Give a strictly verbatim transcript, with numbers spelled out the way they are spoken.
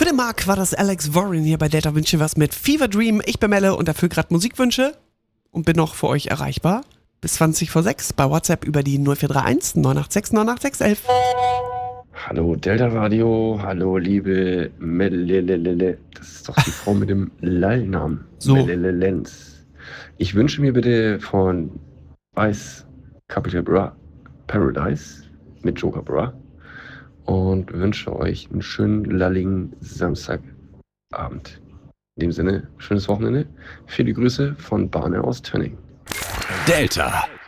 Für den Marc war das Alex Warren hier bei Delta Wünsche was mit Fever Dream. Ich bin Melle und dafür gerade Musikwünsche und bin noch für euch erreichbar bis zwanzig vor sechs bei WhatsApp über die null vier drei eins neun acht sechs neun acht sechs elf. Hallo Delta Radio, hallo liebe Melelelele. Das ist doch die Frau mit dem Lallnamen. So. Melelelenz. Ich wünsche mir bitte von Ice Capital Bra Paradise mit Joker Bra und wünsche euch einen schönen lalligen Samstagabend. In dem Sinne, schönes Wochenende. Viele Grüße von Barne aus Tönning. Delta.